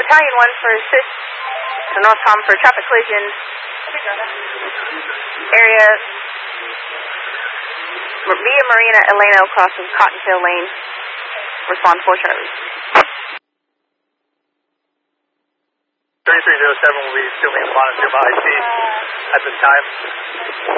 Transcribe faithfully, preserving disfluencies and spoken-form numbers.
Battalion one for assist to North Palm for traffic collision. Area via Marina Elena crossing Cottontail Lane. Respond for Charlie. thirty-three oh seven will be assuming a monitor by I C at this time.